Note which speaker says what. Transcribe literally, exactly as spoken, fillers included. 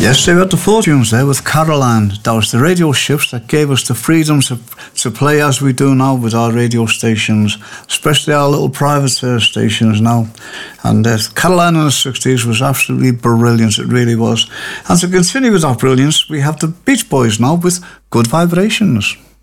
Speaker 1: Yes, they were the Fortunes there with Caroline. That was the radio ships that gave us the freedom to, to play as we do now with our radio stations, especially our little private uh, stations now. And uh, Caroline in the sixties was absolutely brilliant, it really was. And to continue with that brilliance, we have the Beach Boys now with Good Vibrations.